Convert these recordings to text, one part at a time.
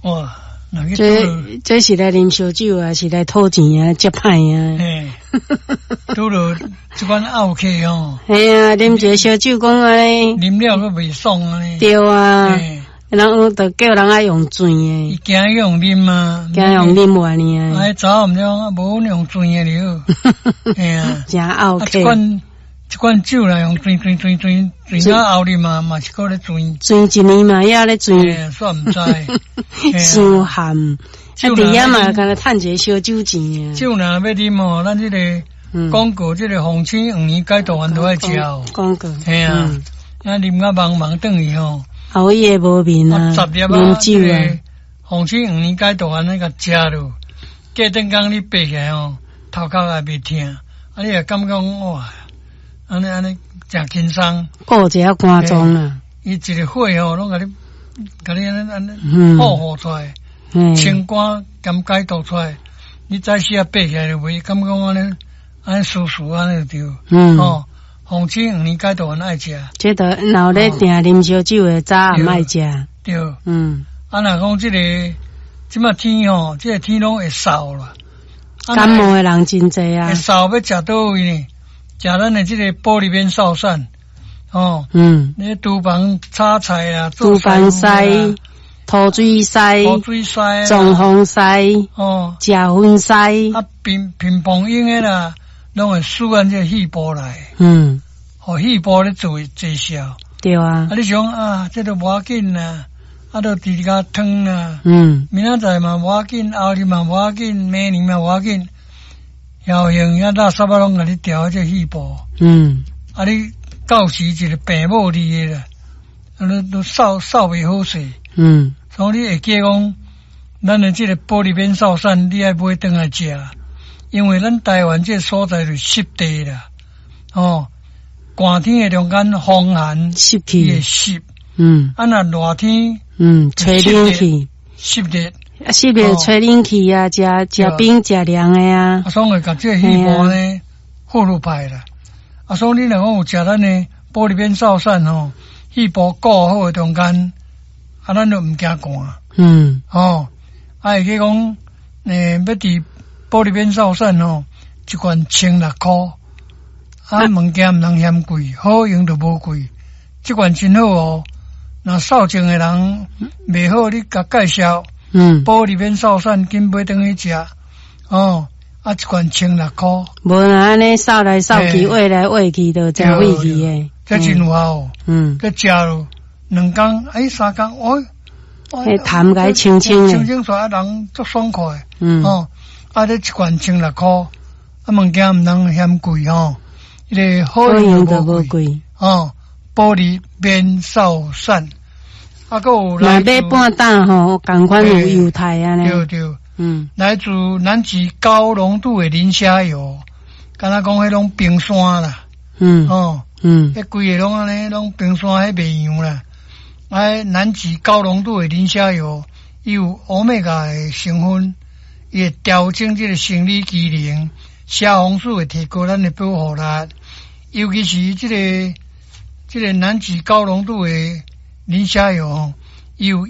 哇， 这是来啉烧酒啊，是来讨钱啊，接派啊。 嘿，拄了这款拗客哦。 系啊，啉一个烧酒讲安尼， 啉了佫袂爽安尼。 对啊，然后就叫人爱用醉诶。 伊惊用啉啊， 惊用啉完呢。 哎，早毋了，无用醉诶了。嘿啊， 真拗客。 这款酒啦，用醉到后日嘛是搁咧醉。 醉一年嘛，也咧醉。 煞毋知。 伤咸。伫遐嘛，干那趁一个烧酒钱啊。 酒若要啉哦，咱这个广告这个红青黄年解毒丸都爱食哦。 广告。 嘿啊，那啉甲茫转去吼。 后伊也无面啊。 10粒啊，酒啊。红青黄年解毒丸那个食落，过阵工你爬起来哦，头壳也袂痛，啊你也感觉哇。安尼真轻松， 顾一下肝脏啊！ 伊一个火吼，拢甲你安尼保护出来，清肝兼解毒出来。你早时啊爬起来就袂感觉安尼舒服安尼就对。哦，红青黄年解毒丸爱食。 这个老咧定啉烧酒的早暗爱食。 对。啊，若讲即马天吼，这个天拢会扫啦。 感冒的人真济啊。 会扫要食倒位呢？食咱的这个玻璃边扫散，哦，你厨房炒菜啊， 厨房西、土水西、撞风西，哦，食薰西， 啊，乒乓用的啦，拢会输按这细胞来，互细胞咧做效。 对啊， 啊，你想啊，这都无要紧啦，啊，都直甲汤啦，明仔载嘛无要紧，后日嘛无要紧，明年嘛无要紧。效应遐垃圾拢甲你调这细胞，啊你到时一个病冇你的啦，啊你都扫袂好势，所以你会记讲，咱的这个玻璃边扫散，你爱买回来食，因为咱台湾这所在是湿地啦，哦，寒天的中间风寒湿气会湿，啊那热天吹冷气， 湿热。 啊，是袂吹冷气啊，食冰食凉的啊。 啊，所以甲这细胞呢，好入派啦。啊，所以你若讲有食咱的玻璃边扫散吼，细胞顾好的中间，啊，咱就唔惊寒。哦，啊，会去讲，要伫玻璃边扫散吼，一罐1,600，啊，物件唔通嫌贵，好用就无贵，这罐真好哦。若扫净的人袂好，你甲介绍。玻璃边扫散，紧买回去食，哦，啊，一罐1,600。 无安尼扫来扫去，喂来喂去，就真费气诶。 这真有效。这食咯，2天3天， 迄痰解清清诶， 清出来人足爽快。哦，啊，这一罐1,600，啊，物件唔通嫌贵吼，迄个好用就无贵。哦，玻璃边扫散。啊，个有来买半担吼，共款有油台啊呢。 对，来自南极高浓度的磷虾油，敢若讲迄种冰山啦，迄规个拢安尼，拢冰山迄袂样啦。啊，南极高浓度的磷虾油，伊有欧米伽的成分，伊会调整这个生理机能，虾红素会提高咱的保护力，尤其是这个南极高浓度的磷虾油伊有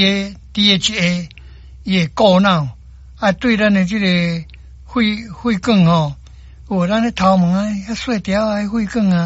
EPA、DHA， 伊会顾脑，啊，对咱的这个血管咱的头毛啊，遐细条啊，血管啊。